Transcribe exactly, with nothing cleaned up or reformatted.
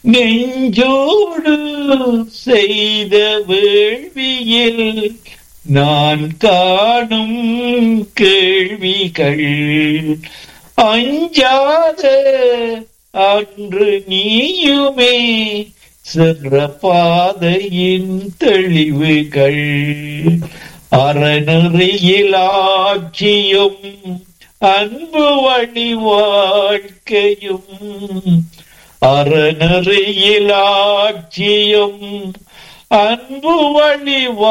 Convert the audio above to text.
நெஞ்சோடு செய்த வேள்வியில் நான் காணும் கேள்விகள் அஞ்சாத அன்று நீயுமே சென்ற பாதையின் தெளிவுகள் அறநெறியில் ஆட்சியும் அன்பு வழி வாழ்க்கையும் அறநெறியில் ஆட்சியும் அன்பு வழி